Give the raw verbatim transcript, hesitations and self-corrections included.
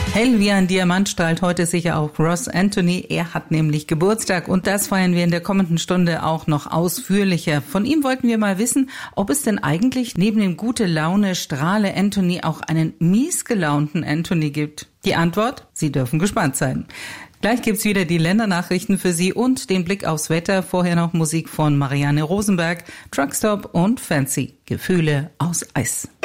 Hell wie ein Diamant strahlt heute sicher auch Ross Anthony. Er hat nämlich Geburtstag und das feiern wir in der kommenden Stunde auch noch ausführlicher. Von ihm wollten wir mal wissen, ob es denn eigentlich neben dem gute Laune Strahle Anthony auch einen mies gelaunten Anthony gibt. Die Antwort? Sie dürfen gespannt sein. Gleich gibt's wieder die Ländernachrichten für Sie und den Blick aufs Wetter. Vorher noch Musik von Marianne Rosenberg, Truckstop und Fancy. Gefühle aus Eis.